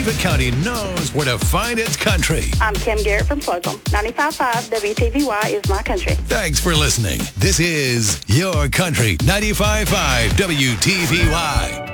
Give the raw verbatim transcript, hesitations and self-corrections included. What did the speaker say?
Supe County knows where to find its country. I'm Kim Garrett from Slocum. ninety-five point five W T V Y is my country. Thanks for listening. This is Your Country, ninety-five point five W T V Y.